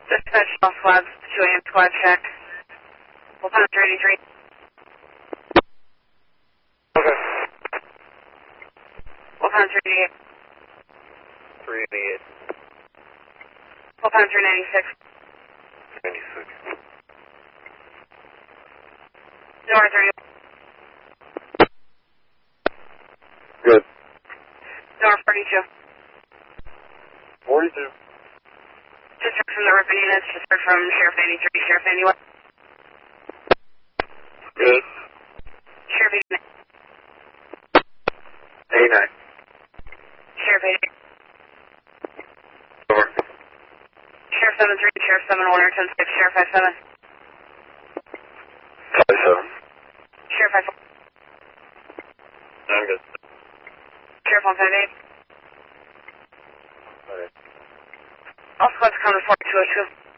Dispatch off labs, 2 a.m. squad check. 183. Okay. 138. 388. 196. 96. North 30. Good. North 42. 42. Just heard from the ribbon units, just heard from Sheriff 83, Sheriff 81. Good. Sheriff 89. 89. Sheriff 88. Over. Sheriff 73, Sheriff 71, Air 106, Sheriff 57. 57. Sheriff 54. I'm good. Sheriff 158. Okay. All squads come to 4202.